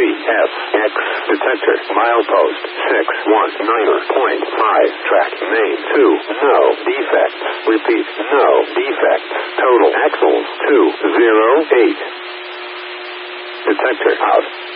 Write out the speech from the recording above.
CFX detector. Milepost 619.5. Track name 2. No defects. Repeat, no defects. Total axles 208. Detector out.